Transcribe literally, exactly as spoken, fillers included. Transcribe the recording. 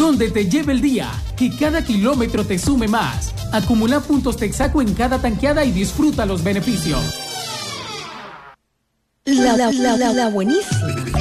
donde te lleve el día, que cada kilómetro te sume más. Acumula puntos Texaco en cada tanqueada y disfruta los beneficios. La, la, la, la buenísima.